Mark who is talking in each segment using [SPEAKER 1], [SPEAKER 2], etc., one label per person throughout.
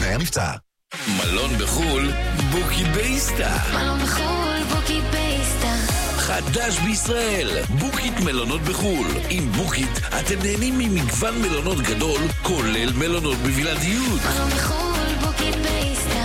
[SPEAKER 1] אחרי המבצע.
[SPEAKER 2] מלון בחול, בוקי בייסטה.
[SPEAKER 3] מלון בחול, בוקי בייסטה.
[SPEAKER 2] חדש בישראל, בוקית מלונות בחול. עם בוקית אתם נהנים ממגוון מלונות גדול, כולל מלונות בבלעדיות.
[SPEAKER 3] מלון בחול, בוקי בייסטה.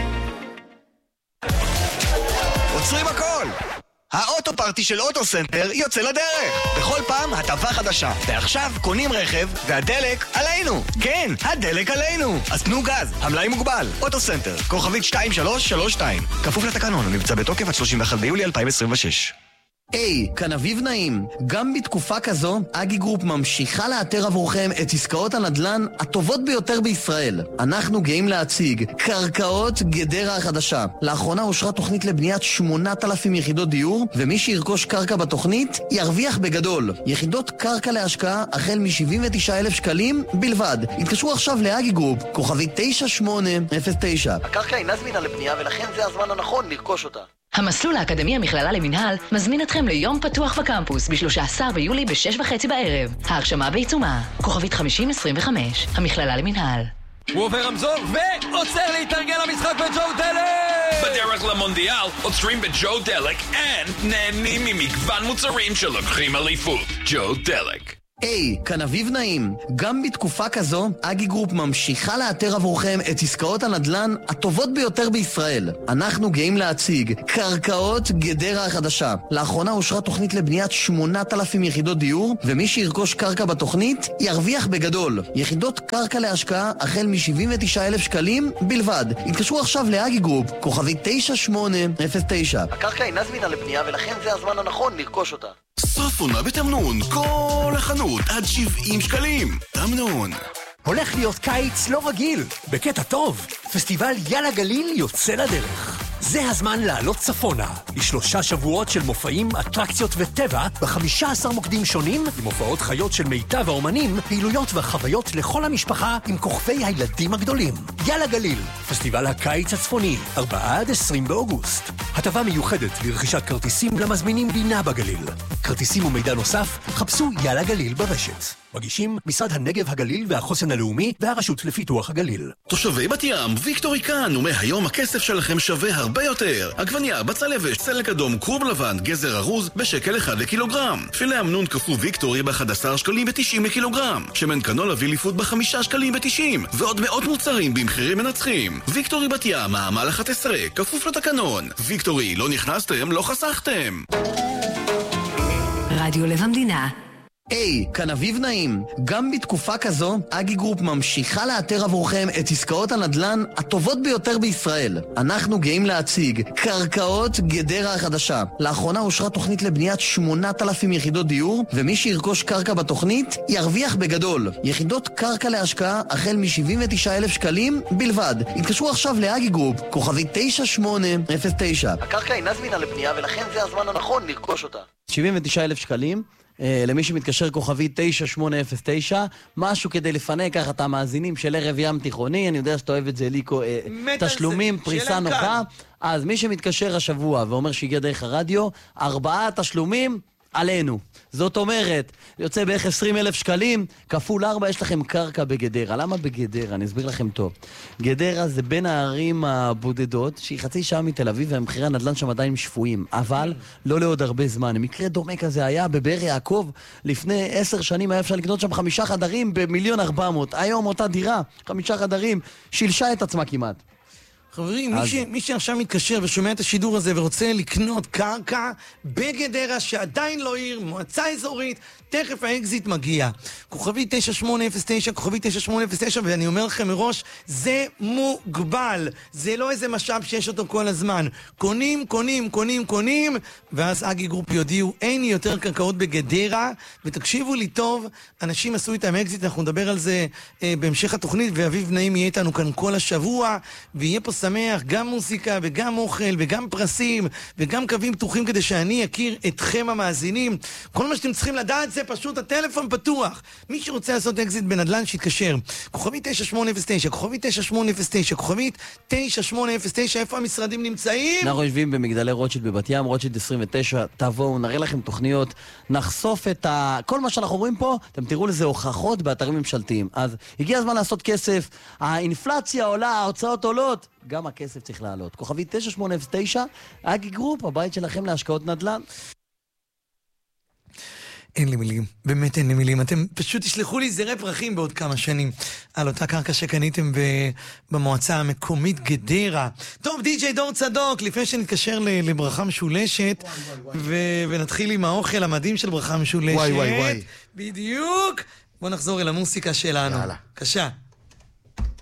[SPEAKER 4] עוצרים הכל! האוטו פארטי של אוטו סנטר יוצא לדרך. בכל פעם הטבה חדשה. ועכשיו קונים רכב והדלק עלינו. כן, הדלק עלינו. אז תנו גז, המלאי מוגבל. אוטו סנטר, כוכבית 2332. כפוף לתקנון, המבצע בתוקף עד 31 ביולי 2026.
[SPEAKER 5] היי, כאן אביב נעים. גם בתקופה כזו, אגי גרופ ממשיכה לאתר עבורכם את עסקאות הנדל"ן הטובות ביותר בישראל. אנחנו גאים להציג קרקעות גדרה החדשה. לאחרונה אושרה תוכנית לבניית 8,000 יחידות דיור, ומי שירכוש קרקע בתוכנית ירוויח בגדול. יחידות קרקע להשקעה החל מ-79,000 שקלים בלבד. התקשרו עכשיו לאגי גרופ, כוכבית 9809. הקרקע אינה זמינה לבנייה ולכן זה הזמן הנכון לרכוש אותה.
[SPEAKER 6] המסלול האקדמי המכללה למנהל מזמין אתכם ליום פתוח בקמפוס ב-13 ביולי ב-6:30 בערב. ההרשמה בעיצומה. כוכבית 5025. המכללה למנהל.
[SPEAKER 7] הוא עובר רמזור ועוצר להתארגן למשחק בג'ו דלק!
[SPEAKER 2] בדרך למונדיאל עוצרים בג'ו דלק נהנים ממגוון מוצרים שלוקחים אליפות. ג'ו דלק.
[SPEAKER 5] היי, כאן אביב נעים. גם בתקופה כזו, אגי גרופ ממשיכה לאתר עבורכם את עסקאות הנדל"ן הטובות ביותר בישראל. אנחנו גאים להציג קרקעות גדרה החדשה. לאחרונה אושרה תוכנית לבניית 8,000 יחידות דיור, ומי שירכוש קרקע בתוכנית ירוויח בגדול. יחידות קרקע להשקעה החל מ-79,000 שקלים בלבד. התקשרו עכשיו לאגי גרופ, כוכבית 9809. הקרקע אינה זמינה לבנייה ולכן זה הזמן הנכון לרכוש אותה.
[SPEAKER 1] סוף עונה בתמנון, כל החנות עד 70 שקלים. תמנון.
[SPEAKER 8] הולך להיות קיץ לא רגיל, בקטע טוב. פסטיבל יאללה גליל יוצא לדרך. זה הזמן לעלות צפונה, ל3 שבועות של מופעים, אטרקציות וטבע, ב15 מוקדים שונים, עם הופעות חיות של מיטב האומנים, פעילויות וחוויות לכל המשפחה, עם כוכבי הילדים הגדולים. יאללה גליל, פסטיבל הקיץ הצפוני, 4-20 באוגוסט. הטבה מיוחדת לרכישת כרטיסים למזמינים בינה בגליל. כרטיסים ומידע נוסף, חפשו יאללה גליל ברשת. מגישים משרד הנגב הגליל והחוסן הלאומי והרשות לפיתוח הגליל.
[SPEAKER 1] תושבי בת ים, ויקטורי כאן, ומהיום הכסף שלכם שווה הרבה יותר. עגבניה, בצל יבש, צלק אדום, כרוב לבן, גזר ארוז, ב1 לקילוגרם. פילה אמנון קפוא ויקטורי ב11 שקלים ב90 לקילוגרם. שמן קנולה ויליפוד ב5 שקלים ב90. ועוד מאות מוצרים במחירים מנצחים. ויקטורי בת ים, מעמל 11, כפוף לתקנון. ויקטורי, לא נכנסתם, לא חסכתם.
[SPEAKER 6] רדיו לב המדינה.
[SPEAKER 5] היי, כאן אביב נעים. גם בתקופה כזו, אגי גרופ ממשיכה לאתר עבורכם את עסקאות הנדל"ן הטובות ביותר בישראל. אנחנו גאים להציג קרקעות גדרה החדשה. לאחרונה אושרה תוכנית לבניית 8,000 יחידות דיור, ומי שירכוש קרקע בתוכנית ירוויח בגדול. יחידות קרקע להשקעה החל מ-79,000 שקלים בלבד. התקשרו עכשיו לאגי גרופ, כוכבית 9809. הקרקע אינה זמינה לבנייה ולכן זה הזמן הנכון לרכוש אותה. 79,000 שקלים. למי שמתקשר כוכבי 9809, משהו כדי לפנק ככה את המאזינים של ערב ים תיכוני. אני יודע שאתה אוהב את זה, ליקו, תשלומים, פריסה נוחה. אז מי שמתקשר השבוע ואומר שהגיע דרך הרדיו, 4 תשלומים עלינו. זאת אומרת, יוצא בערך 20,000 שקלים, כפול 4, יש לכם קרקע בגדרה. למה בגדרה? אני אסביר לכם טוב. גדרה זה בין הערים הבודדות, שהיא חצי שעה מתל אביב, והמחירי הנדל"ן שם עדיין שפויים, אבל לא לעוד הרבה זמן. מקרה דומה כזה היה בבאר יעקב, לפני 10 שנים היה אפשר לקנות שם 5 חדרים ב1,400,000. היום אותה דירה, 5 חדרים, שילשה את עצמה כמעט.
[SPEAKER 7] חברים, מי שעכשיו מתקשר ושומע את השידור הזה ורוצה לקנות קרקע בגדרה שעדיין לא עיר, מועצה אזורית, תכף האקזיט מגיע. כוכבי 9809, כוכבי 9809, ואני אומר לכם מראש, זה מוגבל. זה לא איזה משאב שיש אותו כל הזמן. קונים, קונים, קונים, קונים, ואז אגי גרופ יודיעו, אין יותר קרקעות בגדרה, ותקשיבו לי טוב, אנשים עשו איתם אקזיט, אנחנו נדבר על זה בהמשך התוכנית, ואביב נעים יהיה איתנו כאן כל השבוע, ויהיה פה שמח, גם מוזיקה וגם אוכל וגם פרסים וגם קווים פתוחים כדי שאני אכיר אתכם המאזינים. כל מה שאתם צריכים לדעת זה פשוט הטלפון פתוח. מי שרוצה לעשות אקזיט בנדל"ן שיתקשר. כוכבית 9809, כוכבית 9809, כוכבית 9809, איפה המשרדים נמצאים?
[SPEAKER 5] אנחנו יושבים במגדלי רוטשילד בבת ים, רוטשילד 29, תבואו, נראה לכם תוכניות, נחשוף את כל מה שאנחנו רואים פה, אתם תראו לזה הוכחות באתרים ממשלתיים. אז הגיע הזמן לעשות כסף, האינפלציה עולה, ההוצאות עולות, גם הכסף צריך לעלות. כוכבית 9809, אגי גרופ, הבית שלכם להשקעות נדל"ן.
[SPEAKER 7] אין לי מילים, באמת אין לי מילים. אתם פשוט תשלחו לי זרי פרחים בעוד כמה שנים על אותה קרקע שקניתם במועצה המקומית גדרה. טוב, די.ג'יי דור צדוק, לפני שנתקשר לברכה משולשת ונתחיל עם האוכל המדהים של ברכה משולשת.
[SPEAKER 9] וואי.
[SPEAKER 7] בדיוק. בוא נחזור אל המוסיקה שלנו.
[SPEAKER 9] יאללה.
[SPEAKER 7] קשה.